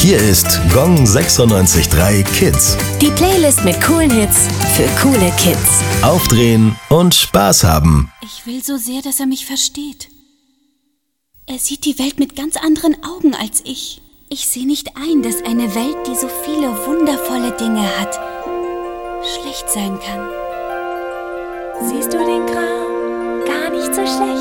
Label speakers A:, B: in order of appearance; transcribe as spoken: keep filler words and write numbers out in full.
A: Hier ist Gong sechsundneunzig Komma drei Kids.
B: Die Playlist mit coolen Hits für coole Kids.
A: Aufdrehen und Spaß haben.
C: Ich will so sehr, dass er mich versteht. Er sieht die Welt mit ganz anderen Augen als ich. Ich sehe nicht ein, dass eine Welt, die so viele wundervolle Dinge hat, schlecht sein kann.
D: Siehst du den Kram? Gar nicht so schlecht.